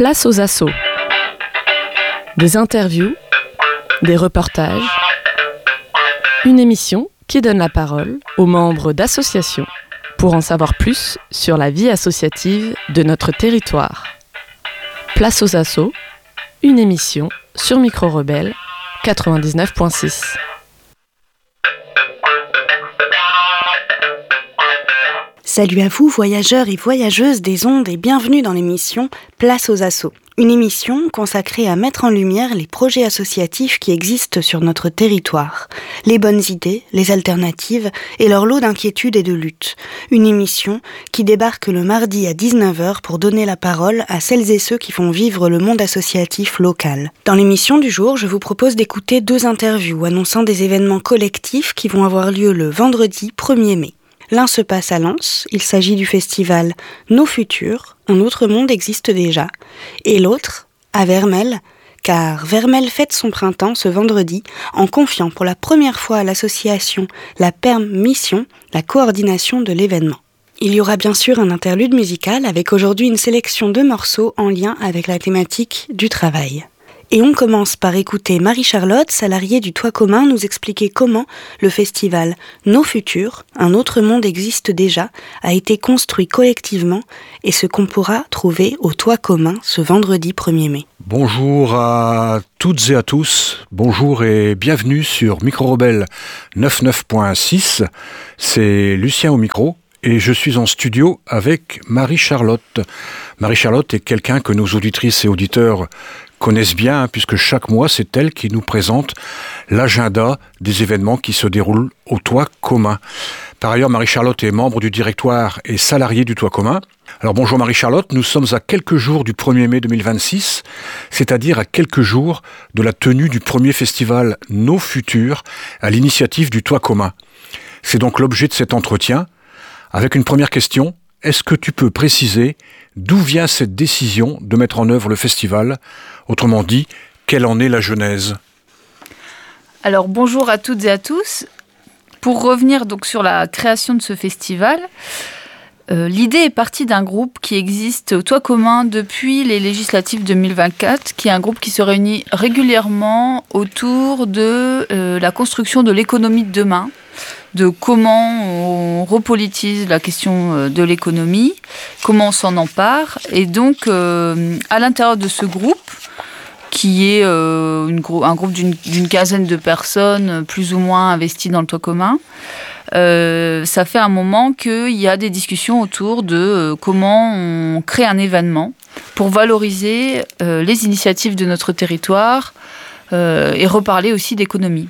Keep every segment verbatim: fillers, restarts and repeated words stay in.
Place aux assos. Des interviews, des reportages, une émission qui donne la parole aux membres d'associations pour en savoir plus sur la vie associative de notre territoire. Place aux assos, une émission sur Micro Rebelle quatre-vingt-dix-neuf point six. Salut à vous, voyageurs et voyageuses des ondes, et bienvenue dans l'émission Place aux assos. Une émission consacrée à mettre en lumière les projets associatifs qui existent sur notre territoire, les bonnes idées, les alternatives et leur lot d'inquiétudes et de luttes. Une émission qui débarque le mardi à dix-neuf heures pour donner la parole à celles et ceux qui font vivre le monde associatif local. Dans l'émission du jour, je vous propose d'écouter deux interviews annonçant des événements collectifs qui vont avoir lieu le vendredi premier mai. L'un se passe à Lens, il s'agit du festival Nos Futurs, un autre monde existe déjà, et l'autre à Vermelles, car Vermelles fête son printemps ce vendredi en confiant pour la première fois à l'association La Perm Mission la coordination de l'événement. Il y aura bien sûr un interlude musical avec aujourd'hui une sélection de morceaux en lien avec la thématique du travail. Et on commence par écouter Marie-Charlotte, salariée du Toit Commun, nous expliquer comment le festival Nos Futurs, un autre monde existe déjà, a été construit collectivement et ce qu'on pourra trouver au Toit Commun ce vendredi premier mai. Bonjour à toutes et à tous, bonjour et bienvenue sur Micro Rebelle quatre-vingt-dix-neuf point six, c'est Lucien au micro. Et je suis en studio avec Marie-Charlotte. Marie-Charlotte est quelqu'un que nos auditrices et auditeurs connaissent bien, puisque chaque mois, c'est elle qui nous présente l'agenda des événements qui se déroulent au Toit Commun. Par ailleurs, Marie-Charlotte est membre du directoire et salariée du Toit Commun. Alors bonjour Marie-Charlotte, nous sommes à quelques jours du premier mai deux mille vingt-six, c'est-à-dire à quelques jours de la tenue du premier festival Nos Futurs à l'initiative du Toit Commun. C'est donc l'objet de cet entretien. Avec une première question, est-ce que tu peux préciser d'où vient cette décision de mettre en œuvre le festival ? Autrement dit, quelle en est la genèse ? Alors bonjour à toutes et à tous. Pour revenir donc sur la création de ce festival, euh, l'idée est partie d'un groupe qui existe au Toit Commun depuis les législatives deux mille vingt-quatre, qui est un groupe qui se réunit régulièrement autour de euh, la construction de l'économie de demain, de comment on repolitise la question de l'économie, comment on s'en empare. Et donc, euh, à l'intérieur de ce groupe, qui est euh, une gro- un groupe d'une, d'une quinzaine de personnes, plus ou moins investies dans le Toit Commun, euh, ça fait un moment qu'il y a des discussions autour de euh, comment on crée un événement pour valoriser euh, les initiatives de notre territoire euh, et reparler aussi d'économie.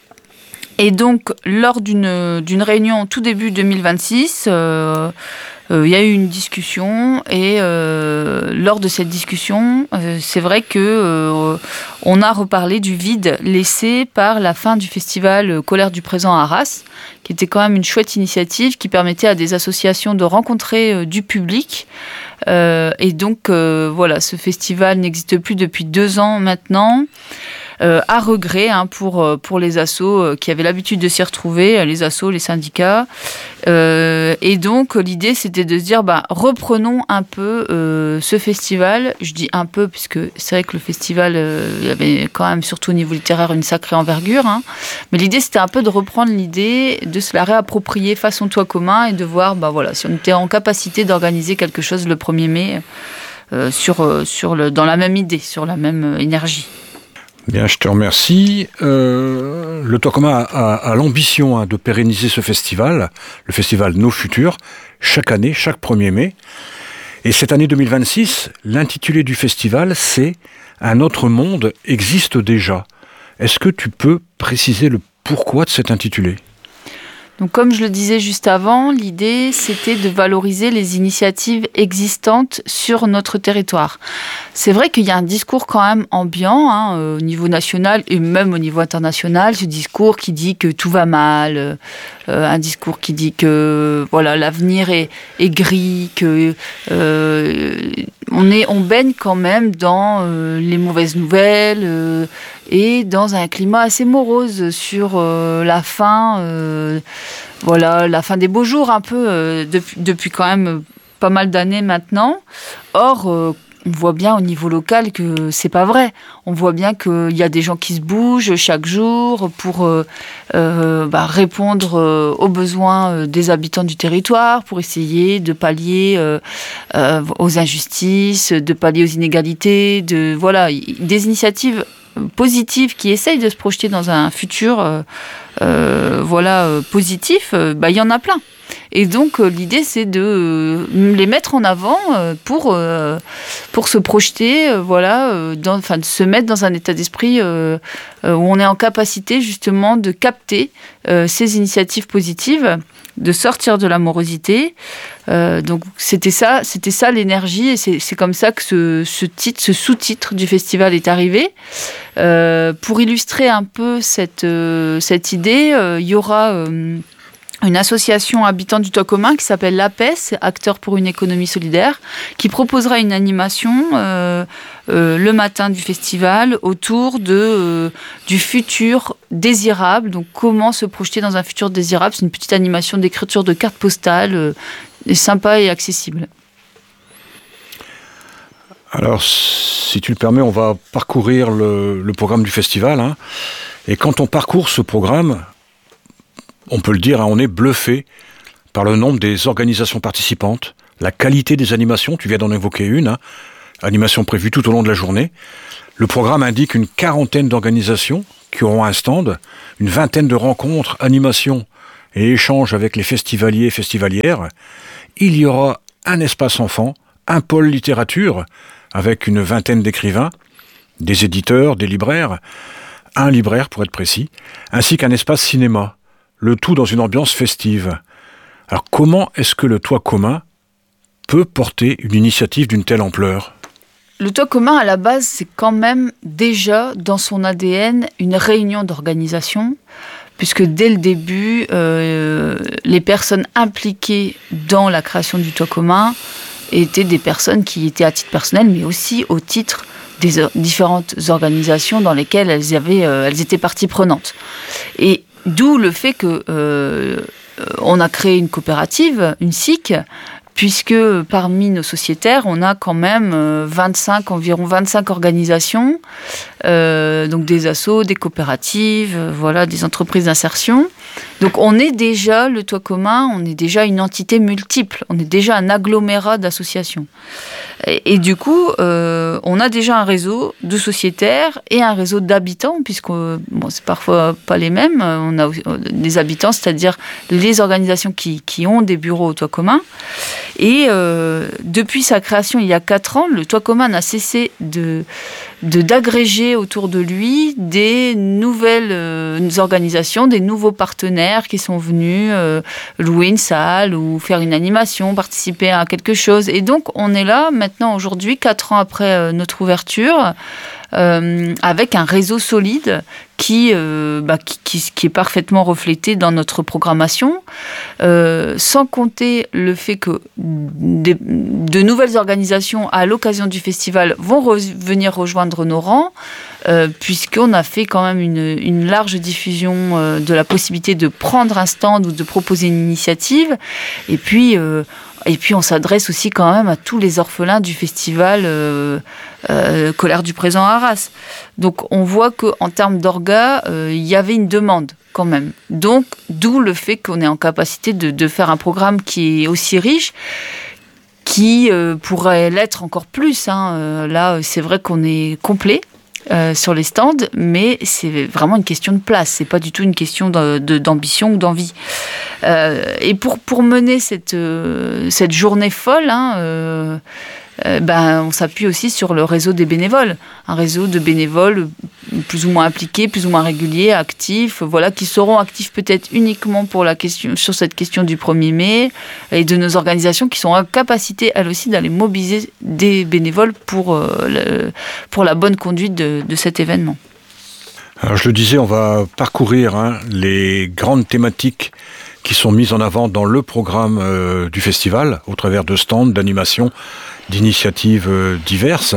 Et donc, lors d'une, d'une réunion tout début deux mille vingt-six, euh, euh, il y a eu une discussion et euh, lors de cette discussion, euh, c'est vrai que euh, on a reparlé du vide laissé par la fin du festival Colère du Présent à Arras, qui était quand même une chouette initiative qui permettait à des associations de rencontrer euh, du public. Euh, et donc, euh, voilà, ce festival n'existe plus depuis deux ans maintenant. Euh, à regret hein, pour, pour les assos euh, qui avaient l'habitude de s'y retrouver, les assos, les syndicats. Euh, et donc, l'idée, c'était de se dire, bah, reprenons un peu euh, ce festival. Je dis un peu, puisque c'est vrai que le festival, euh, il y avait quand même, surtout au niveau littéraire, une sacrée envergure. Hein. Mais l'idée, c'était un peu de reprendre l'idée, de se la réapproprier façon Toit Commun et de voir bah, voilà, si on était en capacité d'organiser quelque chose le premier mai euh, sur, sur le, dans la même idée, sur la même énergie. Bien, je te remercie. Euh, le Toit Commun a, a, a l'ambition hein, de pérenniser ce festival, le festival Nos Futurs, chaque année, chaque premier mai. Et cette année deux mille vingt-six, l'intitulé du festival, c'est « Un autre monde existe déjà ». Est-ce que tu peux préciser le pourquoi de cet intitulé ? Donc, comme je le disais juste avant, l'idée, c'était de valoriser les initiatives existantes sur notre territoire. C'est vrai qu'il y a un discours quand même ambiant hein, au niveau national et même au niveau international, ce discours qui dit que tout va mal, euh, un discours qui dit que voilà, l'avenir est, est gris, que euh, on, est, on baigne quand même dans euh, les mauvaises nouvelles euh, et dans un climat assez morose sur euh, la fin... Euh, Voilà, la fin des beaux jours un peu, euh, depuis, depuis quand même pas mal d'années maintenant. Or, euh, on voit bien au niveau local que c'est pas vrai. On voit bien qu'il y a des gens qui se bougent chaque jour pour euh, euh, bah, répondre euh, aux besoins euh, des habitants du territoire, pour essayer de pallier euh, euh, aux injustices, de pallier aux inégalités, de voilà, des initiatives positives qui essayent de se projeter dans un futur euh, euh, voilà, euh, positif. Euh, bah, y en a plein. Et donc, euh, l'idée, c'est de euh, les mettre en avant euh, pour, euh, pour se projeter, euh, voilà, euh, dans, enfin, de se mettre dans un état d'esprit euh, euh, où on est en capacité, justement, de capter euh, ces initiatives positives, de sortir de la morosité. Euh, donc, c'était ça, c'était ça l'énergie, et c'est, c'est comme ça que ce, ce titre, ce sous-titre du festival est arrivé. Euh, pour illustrer un peu cette, euh, cette idée, euh, il y aura... Euh, une association habitants du toit commun qui s'appelle l'A P E S, Acteurs pour une économie solidaire, qui proposera une animation euh, euh, le matin du festival autour de, euh, du futur désirable. Donc, comment se projeter dans un futur désirable. C'est une petite animation d'écriture de cartes postales, euh, sympa et accessible. Alors, si tu le permets, on va parcourir le, le programme du festival. Hein. Et quand on parcourt ce programme, on peut le dire, hein, on est bluffé par le nombre des organisations participantes, la qualité des animations, tu viens d'en évoquer une, hein, animation prévue tout au long de la journée. Le programme indique une quarantaine d'organisations qui auront un stand, une vingtaine de rencontres, animations et échanges avec les festivaliers et festivalières. Il y aura un espace enfant, un pôle littérature avec une vingtaine d'écrivains, des éditeurs, des libraires, un libraire pour être précis, ainsi qu'un espace cinéma. Le tout dans une ambiance festive. Alors comment est-ce que le toit commun peut porter une initiative d'une telle ampleur ? Le toit commun, à la base, c'est quand même déjà dans son A D N une réunion d'organisation, puisque dès le début, euh, les personnes impliquées dans la création du toit commun étaient des personnes qui étaient à titre personnel, mais aussi au titre des or- différentes organisations dans lesquelles elles, avaient, euh, elles étaient partie prenante. Et d'où le fait que euh, on a créé une coopérative, une S I C, puisque parmi nos sociétaires, on a quand même vingt-cinq, environ vingt-cinq organisations, euh, donc des assos, des coopératives, euh, voilà, des entreprises d'insertion. Donc on est déjà, le toit commun, on est déjà une entité multiple, on est déjà un agglomérat d'associations. Et, et du coup, euh, on a déjà un réseau de sociétaires et un réseau d'habitants, puisque bon, c'est parfois pas les mêmes. On a des habitants, c'est-à-dire les organisations qui, qui ont des bureaux au toit commun. Et euh, depuis sa création il y a quatre ans, le toit commun n'a cessé de, de, d'agréger autour de lui des nouvelles euh, organisations, des nouveaux partenaires qui sont venus euh, louer une salle ou faire une animation, participer à quelque chose. Et donc on est là maintenant aujourd'hui, quatre ans après euh, notre ouverture, Euh, avec un réseau solide qui, euh, bah, qui, qui, qui est parfaitement reflété dans notre programmation, euh, sans compter le fait que des, de nouvelles organisations, à l'occasion du festival, vont re- venir rejoindre nos rangs, euh, puisqu'on a fait quand même une, une large diffusion euh, de la possibilité de prendre un stand ou de proposer une initiative. Et puis... Euh, Et puis, on s'adresse aussi quand même à tous les orphelins du festival euh, euh, Colère du présent à Arras. Donc, on voit qu'en termes d'orga, euh, il y avait une demande quand même. Donc, d'où le fait qu'on est en capacité de, de faire un programme qui est aussi riche, qui euh, pourrait l'être encore plus. Hein. Euh, là, c'est vrai qu'on est complet. Euh, sur les stands, mais c'est vraiment une question de place, c'est pas du tout une question de, de, d'ambition ou d'envie. Euh, et pour, pour mener cette, euh, cette journée folle, hein, euh, euh, ben, on s'appuie aussi sur le réseau des bénévoles, un réseau de bénévoles plus ou moins impliqués, plus ou moins réguliers, actifs, voilà, qui seront actifs peut-être uniquement pour la question, sur cette question du premier mai, et de nos organisations qui sont en capacité, elles aussi, d'aller mobiliser des bénévoles pour, euh, le, pour la bonne conduite de, de cet événement. Alors je le disais, on va parcourir hein, les grandes thématiques qui sont mises en avant dans le programme euh, du festival, au travers de stands, d'animations, d'initiatives euh, diverses.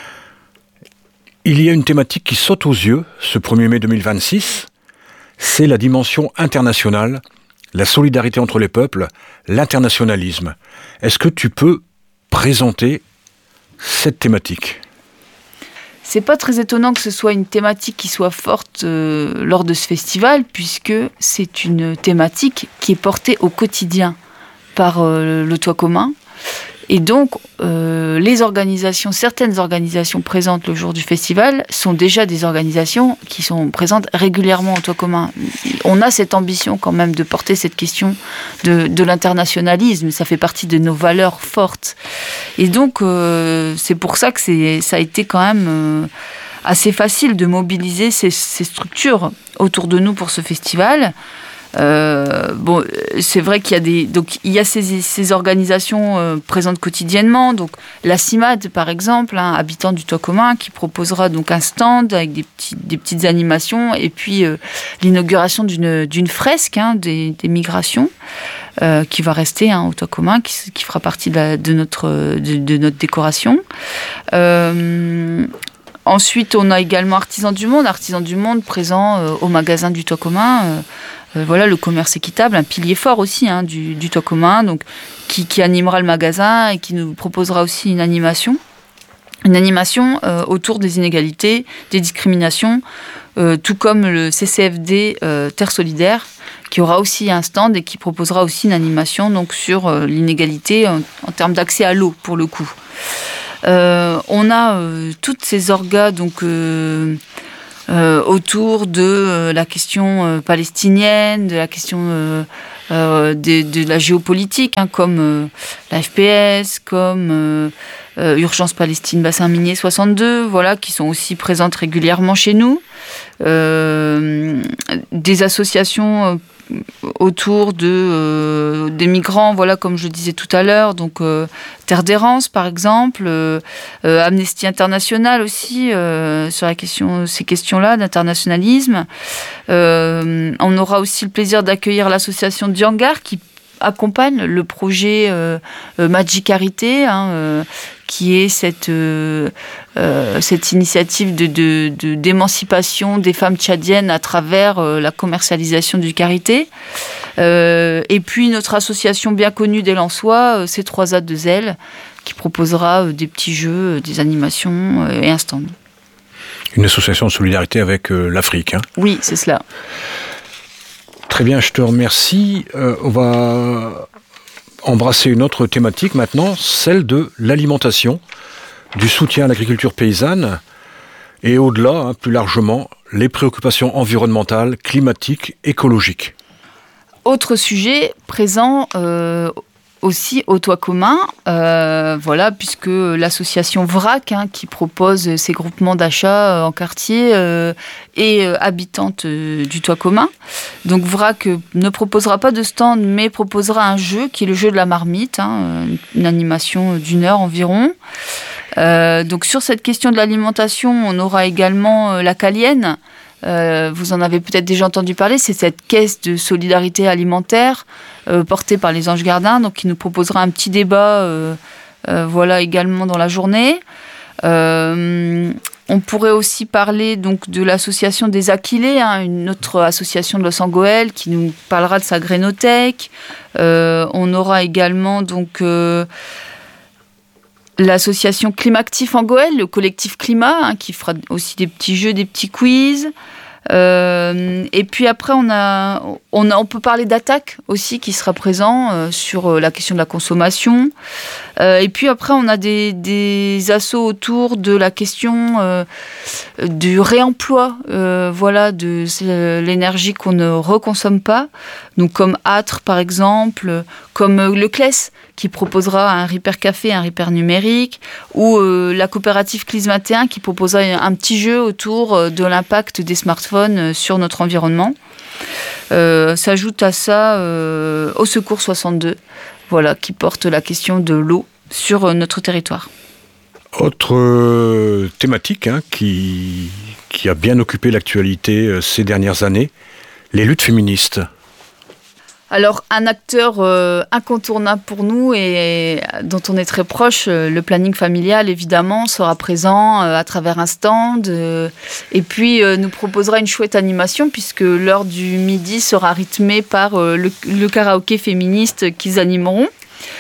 Il y a une thématique qui saute aux yeux, ce premier mai deux mille vingt-six, c'est la dimension internationale, la solidarité entre les peuples, l'internationalisme. Est-ce que tu peux présenter cette thématique ? C'est pas très étonnant que ce soit une thématique qui soit forte euh, lors de ce festival, puisque c'est une thématique qui est portée au quotidien par euh, le toit commun. Et donc, euh, les organisations, certaines organisations présentes le jour du festival sont déjà des organisations qui sont présentes régulièrement au toit commun. On a cette ambition quand même de porter cette question de, de l'internationalisme. Ça fait partie de nos valeurs fortes. Et donc, euh, c'est pour ça que c'est, ça a été quand même euh, assez facile de mobiliser ces, ces structures autour de nous pour ce festival. Euh, bon, c'est vrai qu'il y a des, donc il y a ces, ces organisations euh, présentes quotidiennement. Donc la CIMAD, par exemple, hein, habitant du toit commun, qui proposera donc un stand avec des, petits, des petites animations et puis euh, l'inauguration d'une, d'une fresque hein, des, des migrations euh, qui va rester hein, au toit commun, qui, qui fera partie de, la, de, notre, de, de notre décoration. Euh, ensuite, on a également Artisans du Monde, Artisans du Monde présent euh, au magasin du toit commun. Euh, Euh, voilà, le commerce équitable, un pilier fort aussi hein, du, du toit commun, donc, qui, qui animera le magasin et qui nous proposera aussi une animation. Une animation euh, autour des inégalités, des discriminations, euh, tout comme le C C F D euh, Terre Solidaire, qui aura aussi un stand et qui proposera aussi une animation donc, sur euh, l'inégalité en, en termes d'accès à l'eau, pour le coup. Euh, on a euh, toutes ces orgas, donc... Euh, Euh, autour de euh, la question euh, palestinienne, de la question euh, euh, de, de la géopolitique, hein, comme euh, la F P S, comme euh, euh, Urgence Palestine Bassin Minier soixante-deux, voilà, qui sont aussi présentes régulièrement chez nous. Euh, des associations euh, autour de, euh, des migrants, voilà, comme je disais tout à l'heure, donc euh, Terre d'Errance par exemple, euh, euh, Amnesty International aussi, euh, sur la question, ces questions-là d'internationalisme. Euh, on aura aussi le plaisir d'accueillir l'association Diangar qui accompagne le projet euh, euh, Magicarité, hein, euh, qui est cette, euh, euh, cette initiative de, de, de, d'émancipation des femmes tchadiennes à travers euh, la commercialisation du karité. Euh, et puis notre association bien connue des Lensois, euh, C trois A deux L, qui proposera euh, des petits jeux, euh, des animations euh, et un stand. Une association de solidarité avec euh, l'Afrique. Hein. Oui, c'est cela. Très bien, je te remercie. Euh, on va embrasser une autre thématique maintenant, celle de l'alimentation, du soutien à l'agriculture paysanne et au-delà, hein, plus largement, les préoccupations environnementales, climatiques, écologiques. Autre sujet présent euh, aussi au toit commun, euh, voilà, puisque l'association V R A C, hein, qui propose ces groupements d'achat en quartier, euh, est euh, habitante euh, du toit commun. Donc V R A C ne proposera pas de stand, mais proposera un jeu qui est le jeu de la marmite, hein, une animation d'une heure environ. Euh, donc sur cette question de l'alimentation, on aura également euh, la Calienne. Euh, vous en avez peut-être déjà entendu parler, c'est cette caisse de solidarité alimentaire euh, portée par les Anges Gardins, donc qui nous proposera un petit débat euh, euh, voilà, également dans la journée. Euh, on pourrait aussi parler donc, de l'association des Aquilés, hein, une autre association de Los Angeles qui nous parlera de sa grénothèque. Euh, on aura également donc... Euh, l'association Climactif en Goël, le collectif Climat, hein, qui fera aussi des petits jeux, des petits quiz. Euh, et puis après, on, a, on, a, on peut parler d'Attaque aussi, qui sera présent euh, sur euh, la question de la consommation. Euh, et puis après, on a des, des assos autour de la question euh, du réemploi, euh, voilà, de l'énergie qu'on ne reconsomme pas. Donc comme Âtre, par exemple, comme euh, le C L E S, qui proposera un Repair Café, un Repair numérique, ou euh, la coopérative C L I S vingt et un qui proposera un petit jeu autour de l'impact des smartphones sur notre environnement. Euh, s'ajoute à ça euh, Au Secours soixante-deux, voilà, qui porte la question de l'eau sur notre territoire. Autre euh, thématique hein, qui, qui a bien occupé l'actualité euh, ces dernières années, les luttes féministes. Alors, un acteur euh, incontournable pour nous et dont on est très proche, euh, le planning familial, évidemment, sera présent euh, à travers un stand euh, et puis euh, nous proposera une chouette animation puisque l'heure du midi sera rythmée par euh, le, le karaoké féministe qu'ils animeront.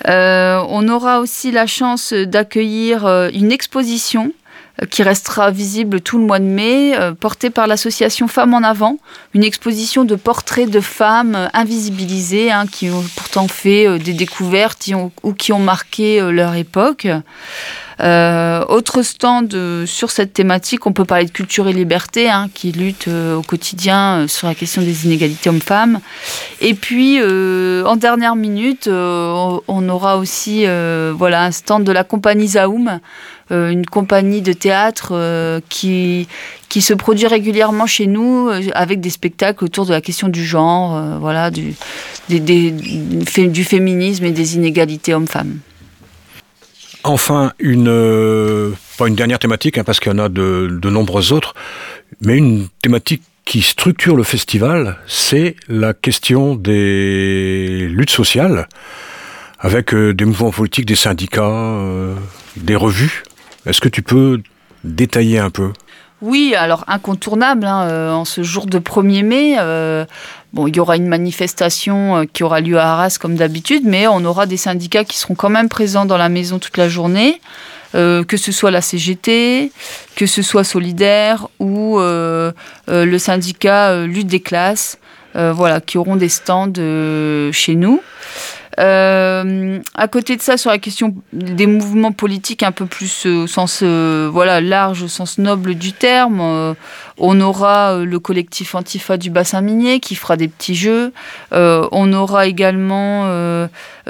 Euh, on aura aussi la chance d'accueillir euh, une exposition qui restera visible tout le mois de mai, euh, portée par l'association Femmes en Avant, une exposition de portraits de femmes euh, invisibilisées, hein, qui ont pourtant fait euh, des découvertes qui ont, ou qui ont marqué euh, leur époque. Euh, autre stand euh, sur cette thématique, on peut parler de Culture et Liberté, hein, qui lutte euh, au quotidien euh, sur la question des inégalités hommes-femmes. Et puis, euh, en dernière minute, euh, on aura aussi euh, voilà, un stand de la compagnie Zaoum, euh, une compagnie de théâtre euh, qui, qui se produit régulièrement chez nous euh, avec des spectacles autour de la question du genre, euh, voilà, du, des, des, du féminisme et des inégalités hommes-femmes. Enfin, une, euh, pas une dernière thématique, hein, parce qu'il y en a de, de nombreuses autres, mais une thématique qui structure le festival, c'est la question des luttes sociales, avec euh, des mouvements politiques, des syndicats, euh, des revues. Est-ce que tu peux détailler un peu ? Oui, alors incontournable, hein, euh, en ce jour de premier mai, euh, bon, il y aura une manifestation euh, qui aura lieu à Arras comme d'habitude, mais on aura des syndicats qui seront quand même présents dans la maison toute la journée, euh, que ce soit la C G T, que ce soit Solidaire ou euh, euh, le syndicat euh, Lutte des classes, euh, voilà, qui auront des stands euh, chez nous. Euh, à côté de ça, sur la question des mouvements politiques un peu plus euh, au sens euh, voilà, large, au sens noble du terme, euh, on aura euh, le collectif Antifa du bassin minier qui fera des petits jeux. Euh, on aura également euh,